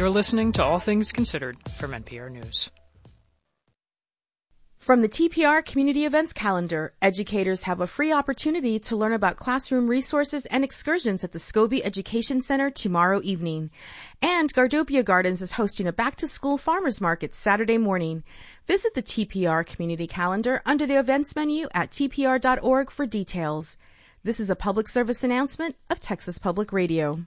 You're listening to All Things Considered from NPR News. From the TPR Community Events Calendar, educators have a free opportunity to learn about classroom resources and excursions at the Scobie Education Center tomorrow evening. And Gardopia Gardens is hosting a back-to-school farmers market Saturday morning. Visit the TPR Community Calendar under the events menu at tpr.org for details. This is a public service announcement of Texas Public Radio.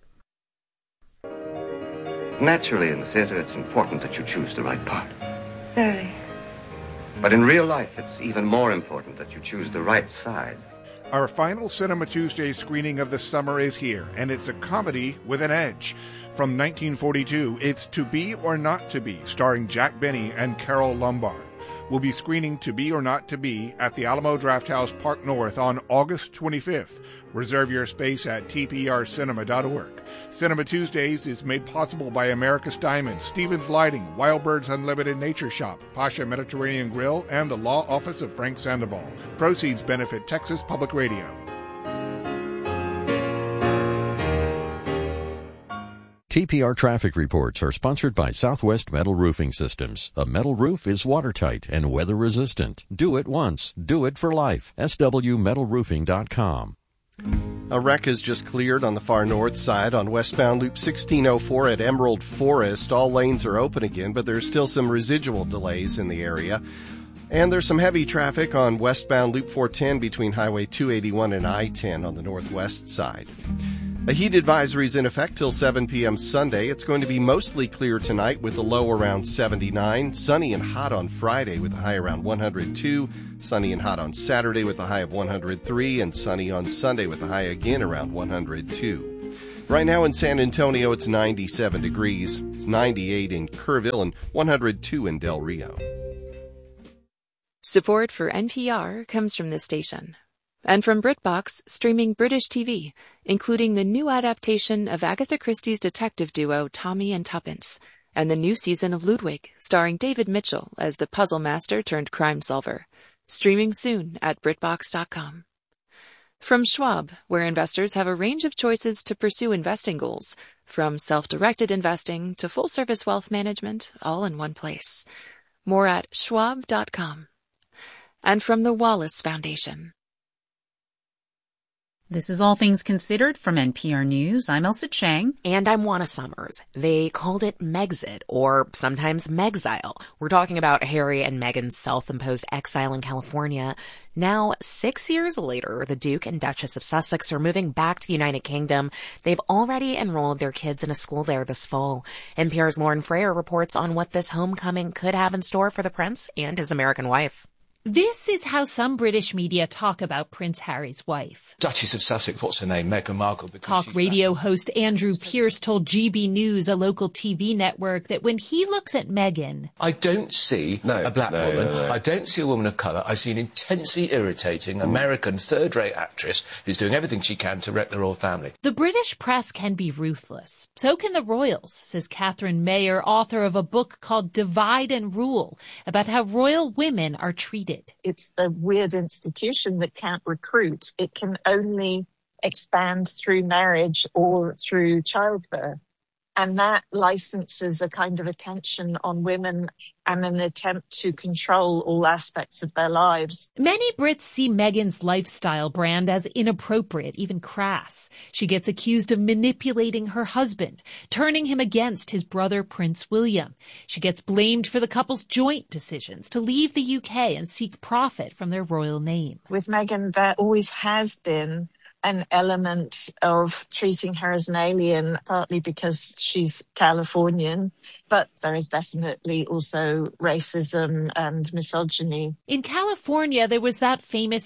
Naturally, in the theater, it's important that you choose the right part. Very. But in real life, it's even more important that you choose the right side. Our final Cinema Tuesday screening of the summer is here, and it's a comedy with an edge. From 1942, it's To Be or Not to Be, starring Jack Benny and Carole Lombard. We'll be screening To Be or Not to Be at the Alamo Drafthouse Park North on August 25th. Reserve your space at tprcinema.org. Cinema Tuesdays is made possible by America's Diamond, Stevens Lighting, Wild Birds Unlimited Nature Shop, Pasha Mediterranean Grill, and the Law Office of Frank Sandoval. Proceeds benefit Texas Public Radio. TPR traffic reports are sponsored by Southwest Metal Roofing Systems. A metal roof is watertight and weather resistant. Do it once. Do it for life. swmetalroofing.com. A wreck is just cleared on the far north side on westbound Loop 1604 at Emerald Forest. All lanes are open again, but there's still some residual delays in the area. And there's some heavy traffic on westbound Loop 410 between Highway 281 and I-10 on the northwest side. A heat advisory is in effect till 7 p.m. Sunday. It's going to be mostly clear tonight with a low around 79. Sunny and hot on Friday with a high around 102. Sunny and hot on Saturday with a high of 103. And sunny on Sunday with a high again around 102. Right now in San Antonio, it's 97 degrees. It's 98 in Kerrville and 102 in Del Rio. Support for NPR comes from this station. And from BritBox, streaming British TV, including the new adaptation of Agatha Christie's detective duo Tommy and Tuppence, and the new season of Ludwig, starring David Mitchell as the puzzle master turned crime solver. Streaming soon at BritBox.com. From Schwab, where investors have a range of choices to pursue investing goals, from self-directed investing to full-service wealth management, all in one place. More at Schwab.com. And from the Wallace Foundation. This is All Things Considered from NPR News. I'm Elsa Chang. And I'm Juana Summers. They called it Megxit, or sometimes Megxile. We're talking about Harry and Meghan's self-imposed exile in California. Now, 6 years later, the Duke and Duchess of Sussex are moving back to the United Kingdom. They've already enrolled their kids in a school there this fall. NPR's Lauren Frayer reports on what this homecoming could have in store for the prince and his American wife. This is how some British media talk about Prince Harry's wife. Duchess of Sussex, what's her name? Meghan Markle. Talk radio host Andrew Pierce told GB News, a local TV network, that when he looks at Meghan... I don't see a black woman. No. I don't see a woman of colour. I see an intensely irritating American third-rate actress who's doing everything she can to wreck the royal family. The British press can be ruthless. So can the royals, says Catherine Mayer, author of a book called Divide and Rule, about how royal women are treated. It's a weird institution that can't recruit. It can only expand through marriage or through childbirth. And that licenses a kind of attention on women and an attempt to control all aspects of their lives. Many Brits see Meghan's lifestyle brand as inappropriate, even crass. She gets accused of manipulating her husband, turning him against his brother Prince William. She gets blamed for the couple's joint decisions to leave the UK and seek profit from their royal name. With Meghan, there always has been an element of treating her as an alien, partly because she's Californian, but there is definitely also racism and misogyny. In California, there was that famous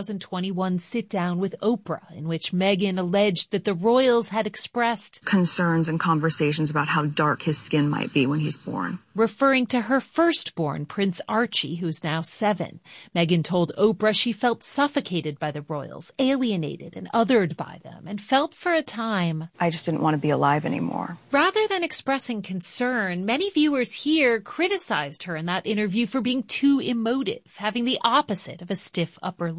2021 sit-down with Oprah, in which Meghan alleged that the royals had expressed concerns and conversations about how dark his skin might be when he's born. Referring to her firstborn, Prince Archie, who's now 7. Meghan told Oprah she felt suffocated by the royals, alienated and othered by them, and felt for a time, I just didn't want to be alive anymore. Rather than expressing concern, many viewers here criticized her in that interview for being too emotive, having the opposite of a stiff upper lip.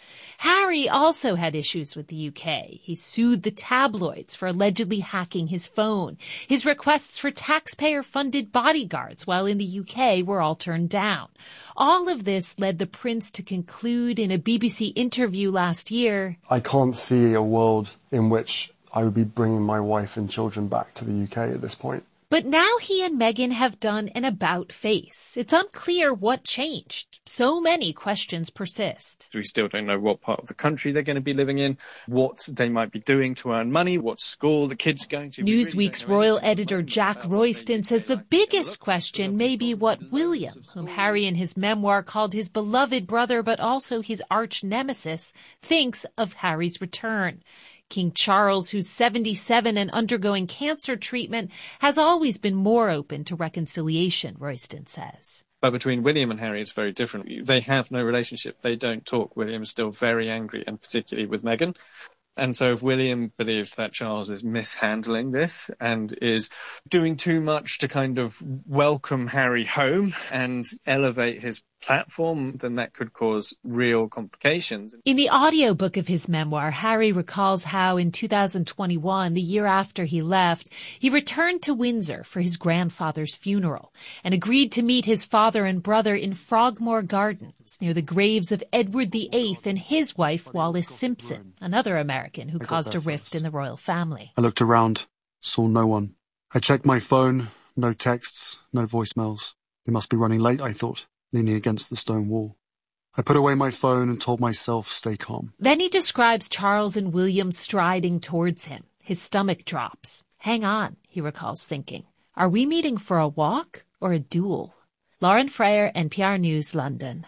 Harry also had issues with the UK. He sued the tabloids for allegedly hacking his phone. His requests for taxpayer-funded bodyguards while in the UK were all turned down. All of this led the prince to conclude in a BBC interview last year, I can't see a world in which I would be bringing my wife and children back to the UK at this point. But now he and Meghan have done an about-face. It's unclear what changed. So many questions persist. We still don't know what part of the country they're going to be living in, what they might be doing to earn money, what school the kids are going to. Newsweek's royal editor Jack Royston says the biggest question may be what William, whom Harry in his memoir called his beloved brother but also his arch nemesis, thinks of Harry's return. King Charles, who's 77 and undergoing cancer treatment, has always been more open to reconciliation, Royston says. But between William and Harry, it's very different. They have no relationship. They don't talk. William is still very angry, and particularly with Meghan. And so if William believes that Charles is mishandling this and is doing too much to kind of welcome Harry home and elevate his platform, then that could cause real complications. In the audiobook of his memoir, Harry recalls how in 2021, the year after he left, he returned to Windsor for his grandfather's funeral and agreed to meet his father and brother in Frogmore Gardens near the graves of Edward VIII and his wife Wallis Simpson, another American who caused a rift in the royal family. I looked around, saw no one. I checked my phone, no texts, no voicemails. They must be running late, I thought, leaning against the stone wall. I put away my phone and told myself, stay calm. Then he describes Charles and William striding towards him. His stomach drops. Hang on, he recalls thinking. Are we meeting for a walk or a duel? Lauren Freyer, NPR News, London.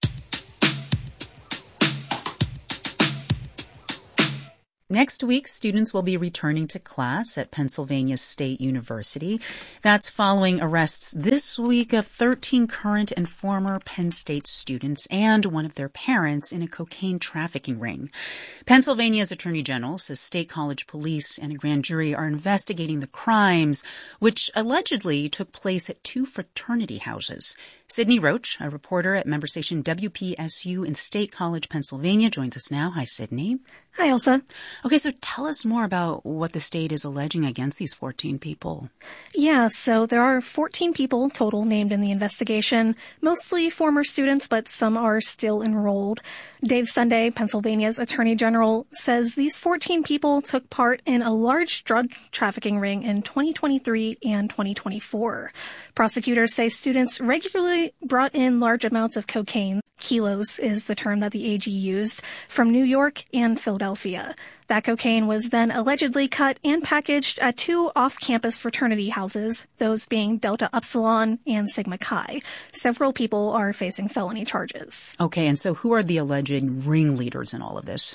Next week, students will be returning to class at Pennsylvania State University. That's following arrests this week of 13 current and former Penn State students and one of their parents in a cocaine trafficking ring. Pennsylvania's Attorney General says State College police and a grand jury are investigating the crimes, which allegedly took place at two fraternity houses. Sydney Roach, a reporter at member station WPSU in State College, Pennsylvania, joins us now. Hi, Sydney. Hi, Elsa. Okay, so tell us more about what the state is alleging against these 14 people. Yeah, so there are 14 people total named in the investigation, mostly former students, but some are still enrolled. Dave Sunday, Pennsylvania's Attorney General, says these 14 people took part in a large drug trafficking ring in 2023 and 2024. Prosecutors say students regularly brought in large amounts of cocaine. Kilos is the term that the AG used, from New York and Philadelphia. That cocaine was then allegedly cut and packaged at two off-campus fraternity houses, those being Delta Upsilon and Sigma Chi. Several people are facing felony charges. Okay, and so who are the alleged ringleaders in all of this?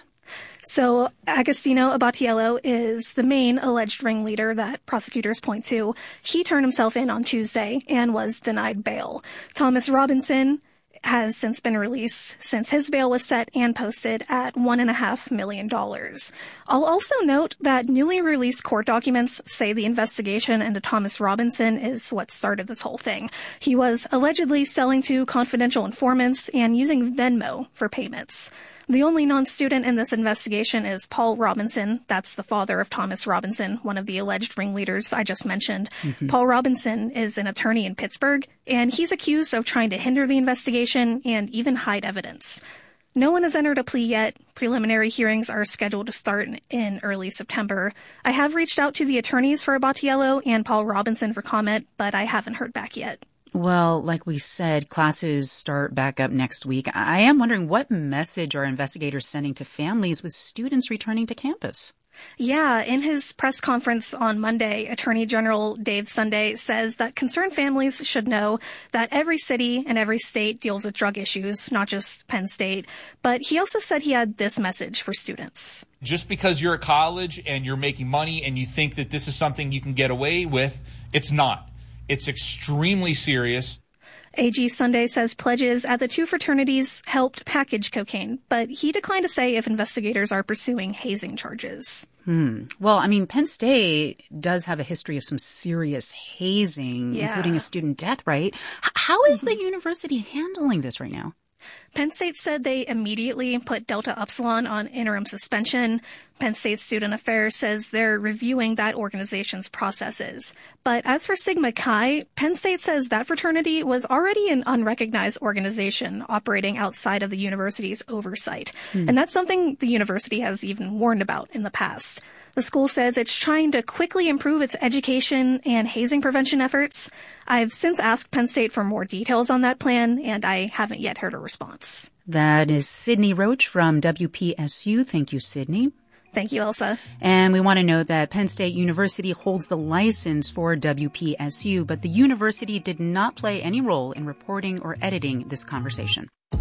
So Agostino Abatiello is the main alleged ringleader that prosecutors point to. He turned himself in on Tuesday and was denied bail. Thomas Robinson has since been released since his bail was set and posted at $1.5 million. I'll also note that newly released court documents say the investigation into Thomas Robinson is what started this whole thing. He was allegedly selling to confidential informants and using Venmo for payments. The only non-student in this investigation is Paul Robinson. That's the father of Thomas Robinson, one of the alleged ringleaders I just mentioned. Mm-hmm. Paul Robinson is an attorney in Pittsburgh, and he's accused of trying to hinder the investigation and even hide evidence. No one has entered a plea yet. Preliminary hearings are scheduled to start in early September. I have reached out to the attorneys for Abatiello and Paul Robinson for comment, but I haven't heard back yet. Well, like we said, classes start back up next week. I am wondering, what message are investigators sending to families with students returning to campus? Yeah, in his press conference on Monday, Attorney General Dave Sunday says that concerned families should know that every city and every state deals with drug issues, not just Penn State. But he also said he had this message for students. Just because you're at college and you're making money and you think that this is something you can get away with, it's not. It's extremely serious. AG Sunday says pledges at the two fraternities helped package cocaine, but he declined to say if investigators are pursuing hazing charges. Well, I mean, Penn State does have a history of some serious hazing, including a student death, right? How is the university handling this right now? Penn State said they immediately put Delta Upsilon on interim suspension. Penn State Student Affairs says they're reviewing that organization's processes. But as for Sigma Chi, Penn State says that fraternity was already an unrecognized organization operating outside of the university's oversight. And that's something the university has even warned about in the past. The school says it's trying to quickly improve its education and hazing prevention efforts. I've since asked Penn State for more details on that plan, and I haven't yet heard a response. That is Sydney Roach from WPSU. Thank you, Sydney. Thank you, Elsa. And we want to note that Penn State University holds the license for WPSU, but the university did not play any role in reporting or editing this conversation.